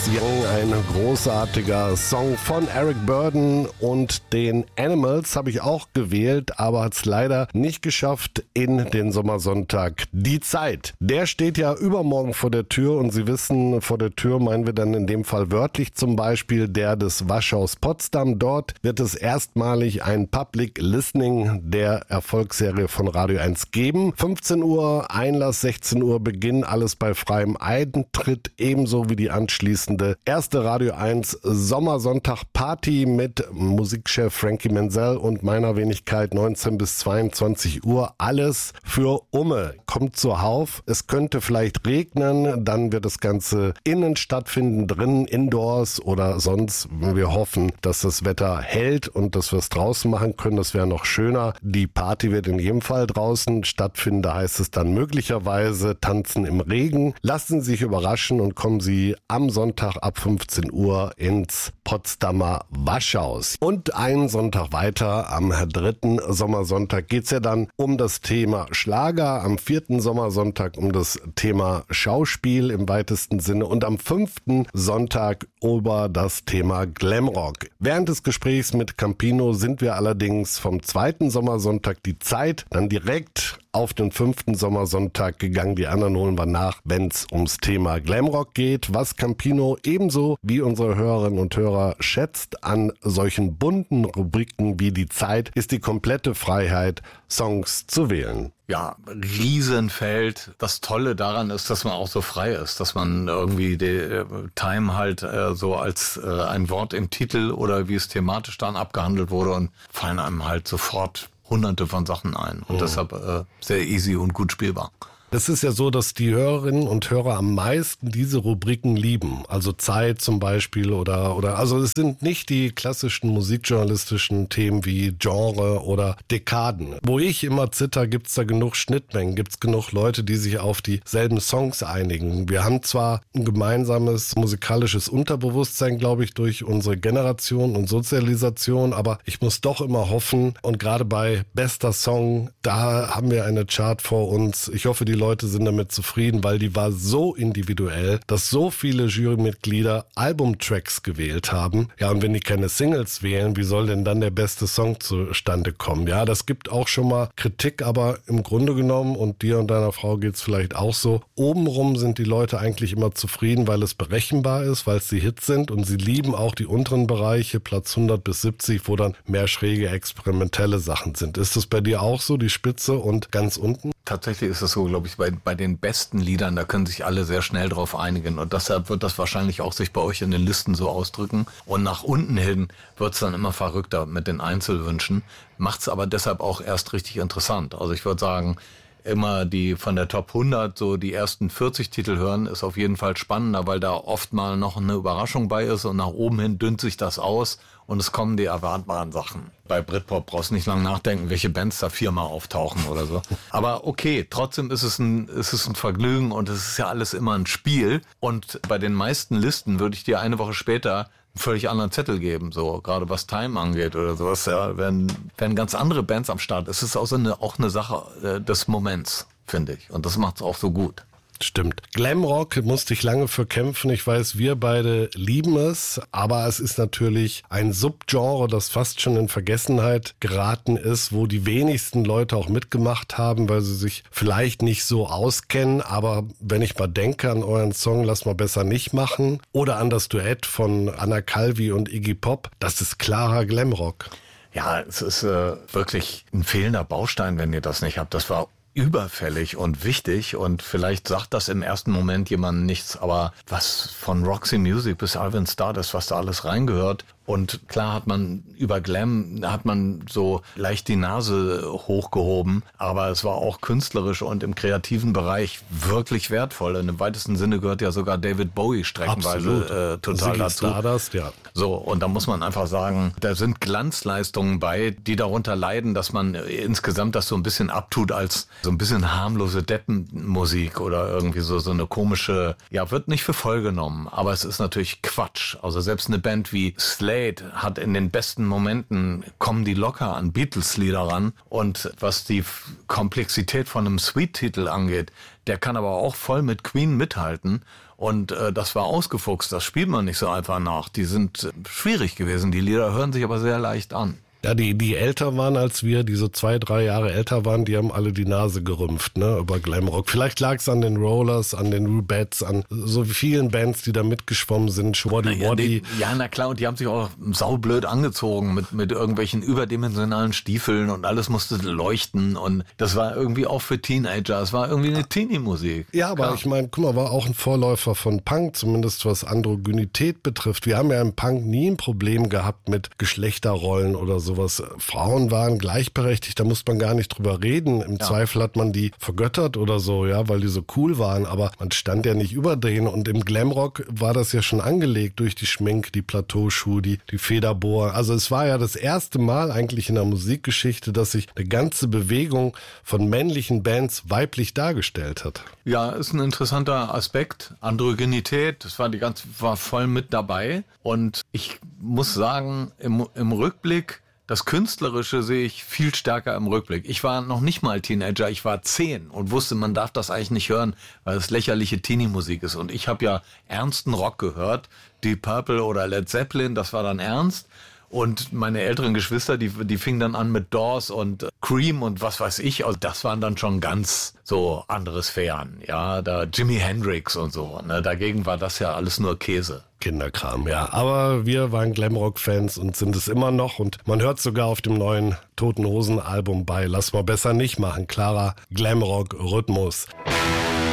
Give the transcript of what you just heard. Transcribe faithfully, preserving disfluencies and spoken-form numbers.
Young, ein großartiger Song von Eric Burdon und den Animals habe ich auch gewählt, aber hat es leider nicht geschafft in den Sommersonntag. Die Zeit, der steht ja übermorgen vor der Tür und Sie wissen, vor der Tür meinen wir dann in dem Fall wörtlich zum Beispiel der des Waschhaus Potsdam. Dort wird es erstmalig ein Public Listening der Erfolgsserie von Radio eins geben. fünfzehn Uhr Einlass, sechzehn Uhr Beginn, alles bei freiem Eintritt, ebenso wie die anschließende erste Radio eins Sommersonntag Party mit Musikchef Frankie Menzel und meiner Wenigkeit neunzehn bis zweiundzwanzig Uhr. Alles für Umme. Kommt zuhauf. Es könnte vielleicht regnen, dann wird das Ganze innen stattfinden, drinnen, indoors oder sonst. Wir hoffen, dass das Wetter hält und dass wir es draußen machen können. Das wäre noch schöner. Die Party wird in jedem Fall draußen stattfinden. Da heißt es dann möglicherweise tanzen im Regen. Lassen Sie sich überraschen und kommen Sie am Sonntag ab fünfzehn Uhr ins Potsdamer Waschhaus. Und einen Sonntag weiter, am dritten Sommersonntag, geht es ja dann um das Thema Schlager, am vierten Sommersonntag um das Thema Schauspiel im weitesten Sinne und am fünften Sonntag über das Thema Glamrock. Während des Gesprächs mit Campino sind wir allerdings vom zweiten Sommersonntag die Zeit dann direkt auf den fünften Sommersonntag gegangen. Die anderen holen wir nach, wenn es ums Thema Glamrock geht. Was Campino ebenso wie unsere Hörerinnen und Hörer schätzt an solchen bunten Rubriken wie die Zeit, ist die komplette Freiheit, Songs zu wählen. Ja, Riesenfeld. Das Tolle daran ist, dass man auch so frei ist, dass man irgendwie die äh, Time halt äh, so als äh, ein Wort im Titel oder wie es thematisch dann abgehandelt wurde und fallen einem halt sofort hunderte von Sachen ein und oh. deshalb äh, sehr easy und gut spielbar. Es ist ja so, dass die Hörerinnen und Hörer am meisten diese Rubriken lieben. Also Zeit zum Beispiel oder, oder, also es sind nicht die klassischen musikjournalistischen Themen wie Genre oder Dekaden. Wo ich immer zitter, gibt's da genug Schnittmengen, gibt's genug Leute, die sich auf dieselben Songs einigen. Wir haben zwar ein gemeinsames musikalisches Unterbewusstsein, glaube ich, durch unsere Generation und Sozialisation, aber ich muss doch immer hoffen und gerade bei bester Song, da haben wir eine Chart vor uns. Ich hoffe, die Leute sind damit zufrieden, weil die war so individuell, dass so viele Jurymitglieder Albumtracks gewählt haben. Ja, und wenn die keine Singles wählen, wie soll denn dann der beste Song zustande kommen? Ja, das gibt auch schon mal Kritik, aber im Grunde genommen, und dir und deiner Frau geht's vielleicht auch so, obenrum sind die Leute eigentlich immer zufrieden, weil es berechenbar ist, weil es die Hits sind und sie lieben auch die unteren Bereiche, Platz hundert bis siebzig, wo dann mehr schräge, experimentelle Sachen sind. Ist das bei dir auch so, die Spitze und ganz unten? Tatsächlich ist es so, glaube ich, bei, bei den besten Liedern, da können sich alle sehr schnell drauf einigen und deshalb wird das wahrscheinlich auch sich bei euch in den Listen so ausdrücken und nach unten hin wird es dann immer verrückter mit den Einzelwünschen, macht es aber deshalb auch erst richtig interessant. Also ich würde sagen, immer die von der Top hundert, so die ersten vierzig Titel hören, ist auf jeden Fall spannender, weil da oft mal noch eine Überraschung bei ist und nach oben hin dünnt sich das aus und es kommen die erwartbaren Sachen. Bei Britpop brauchst du nicht lange nachdenken, welche Bands da viermal auftauchen oder so. Aber okay, trotzdem ist es ein, ist es ein Vergnügen und es ist ja alles immer ein Spiel. Und bei den meisten Listen würde ich dir eine Woche später einen völlig anderen Zettel geben, so gerade was Time angeht oder sowas. Ja, werden, werden ganz andere Bands am Start. Es ist auch, so eine, auch eine Sache äh, des Moments, finde ich. Und das macht es auch so gut. Stimmt. Glamrock musste ich lange für kämpfen. Ich weiß, wir beide lieben es, aber es ist natürlich ein Subgenre, das fast schon in Vergessenheit geraten ist, wo die wenigsten Leute auch mitgemacht haben, weil sie sich vielleicht nicht so auskennen. Aber wenn ich mal denke an euren Song Lass mal besser nicht machen oder an das Duett von Anna Calvi und Iggy Pop, das ist klarer Glamrock. Ja, es ist äh, wirklich ein fehlender Baustein, wenn ihr das nicht habt. Das war überfällig und wichtig und vielleicht sagt das im ersten Moment jemandem nichts, aber was von Roxy Music bis Alvin Stardust, was da alles reingehört und klar hat man über Glam, hat man so leicht die Nase hochgehoben, aber es war auch künstlerisch und im kreativen Bereich wirklich wertvoll. Und im weitesten Sinne gehört ja sogar David Bowie streckenweise äh, total Ziggy dazu. Stardust, ja. So, und da muss man einfach sagen, da sind Glanzleistungen bei, die darunter leiden, dass man insgesamt das so ein bisschen abtut als so ein bisschen harmlose Deppenmusik oder irgendwie so, so eine komische, ja, wird nicht für voll genommen, aber es ist natürlich Quatsch. Also selbst eine Band wie Slade hat in den besten Momenten, kommen die locker an Beatles-Lieder ran und was die Komplexität von einem Sweet-Titel angeht, der kann aber auch voll mit Queen mithalten Und äh, das war ausgefuchst, das spielt man nicht so einfach nach. Die sind äh, schwierig gewesen, die Lieder hören sich aber sehr leicht an. Ja, die, die älter waren als wir, die so zwei, drei Jahre älter waren, die haben alle die Nase gerümpft, ne, über Glamrock. Vielleicht lag es an den Rollers, an den Rubettes, an so vielen Bands, die da mitgeschwommen sind, Schwaddy ja, Waddy. Ja, na klar, und die haben sich auch saublöd angezogen mit, mit irgendwelchen überdimensionalen Stiefeln und alles musste leuchten und das war irgendwie auch für Teenager, es war irgendwie eine Teenie-Musik. Ja, aber klar. Ich meine, guck mal, war auch ein Vorläufer von Punk, zumindest was Androgynität betrifft. Wir haben ja im Punk nie ein Problem gehabt mit Geschlechterrollen oder so. Sowas. Frauen waren gleichberechtigt, da muss man gar nicht drüber reden. Im ja. Zweifel hat man die vergöttert oder so, ja, weil die so cool waren, aber man stand ja nicht über denen und im Glamrock war das ja schon angelegt durch die Schminke, die Plateauschuhe, die, die Federbohr. Also es war ja das erste Mal eigentlich in der Musikgeschichte, dass sich eine ganze Bewegung von männlichen Bands weiblich dargestellt hat. Ja, ist ein interessanter Aspekt. Androgynität, das war die ganze, war voll mit dabei und ich muss sagen, im, im Rückblick das Künstlerische sehe ich viel stärker im Rückblick. Ich war noch nicht mal Teenager, ich war zehn und wusste, man darf das eigentlich nicht hören, weil es lächerliche Teenie-Musik ist. Und ich habe ja ernsten Rock gehört, Deep Purple oder Led Zeppelin, das war dann ernst. Und meine älteren Geschwister, die, die fingen dann an mit Doors und Cream und was weiß ich. Also das waren dann schon ganz so andere Sphären. Ja, da Jimi Hendrix und so. Ne? Dagegen war das ja alles nur Käse. Kinderkram, ja. Aber wir waren Glamrock-Fans und sind es immer noch. Und man hört sogar auf dem neuen Toten Hosen-Album bei Lass mal besser nicht machen. Klarer Glamrock-Rhythmus.